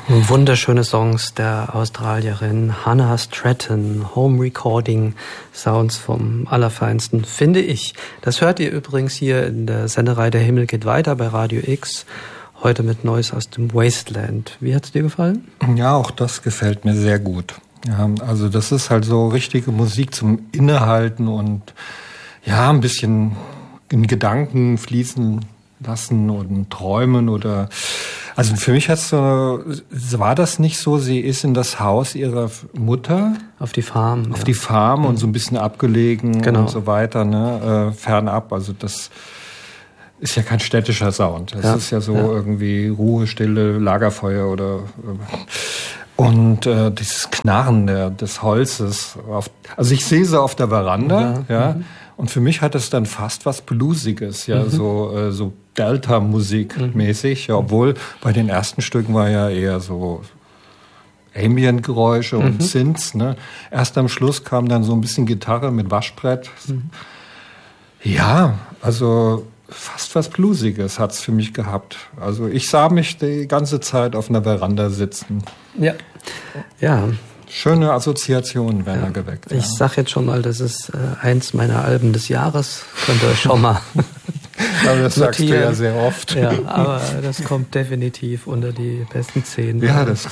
Wunderschöne Songs der Australierin Hannah Stratton, Home Recording Sounds vom Allerfeinsten, finde ich. Das hört ihr übrigens hier in der Senderei Der Himmel geht weiter bei Radio X, heute mit Neues aus dem Wasteland. Wie hat's dir gefallen? Ja, auch das gefällt mir sehr gut. Ja, also das ist halt so richtige Musik zum Innehalten und ja, ein bisschen in Gedanken fließen lassen und träumen oder... Also für mich war das nicht so, sie ist in das Haus ihrer Mutter. Auf die Farm. Auf die Farm und so ein bisschen abgelegen und so weiter, ne, fernab. Also das ist ja kein städtischer Sound. Das ist ja so irgendwie Ruhe, Stille, Lagerfeuer oder... Und dieses Knarren des Holzes. Also ich sehe sie auf der Veranda, und für mich hat es dann fast was Bluesiges, so Delta-Musik mäßig, obwohl bei den ersten Stücken war ja eher so Ambient-Geräusche und Synths, ne? Erst am Schluss kam dann so ein bisschen Gitarre mit Waschbrett. Ja, also fast was Bluesiges hat's für mich gehabt. Also ich sah mich die ganze Zeit auf einer Veranda sitzen. Ja. Schöne Assoziationen werden da geweckt. Ich sag jetzt schon mal, das ist eins meiner Alben des Jahres. Könnt ihr euch schon mal aber das sagst du ja sehr oft. Ja, aber das kommt definitiv unter die besten 10. Ja, das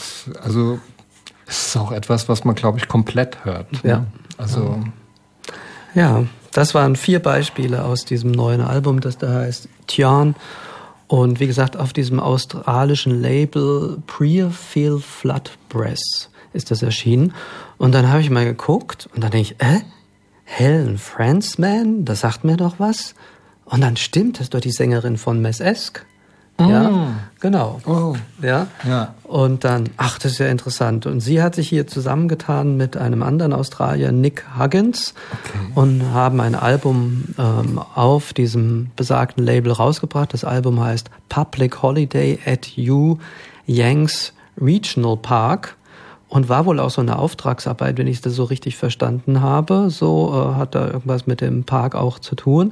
ist auch etwas, was man, glaube ich, komplett hört. Ne? Ja. Also. Ja, das waren 4 Beispiele aus diesem neuen Album, das da heißt Tian. Und wie gesagt, auf diesem australischen Label Prefill Flood Press ist das erschienen. Und dann habe ich mal geguckt und dann denke ich, Helen Franzman, das sagt mir doch was. Und dann stimmt, das ist doch die Sängerin von Mess-esque. Ja, genau. Oh. Ja. Und dann, das ist ja interessant. Und sie hat sich hier zusammengetan mit einem anderen Australier, Nick Huggins, und haben ein Album auf diesem besagten Label rausgebracht. Das Album heißt Public Holiday at You Yanks Regional Park und war wohl auch so eine Auftragsarbeit, wenn ich das so richtig verstanden habe. So hat da irgendwas mit dem Park auch zu tun.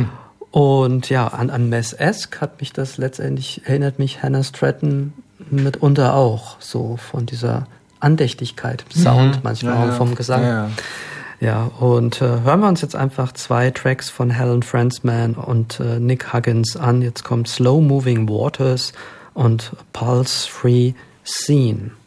Und ja, an Mess-esque erinnert mich Hannah Stratton mitunter auch, so von dieser Andächtigkeit im Sound, manchmal auch vom Gesang. Ja, und hören wir uns jetzt einfach 2 Tracks von Helen Franzman und Nick Huggins an. Jetzt kommt Slow Moving Waters und Pulse Free Scene.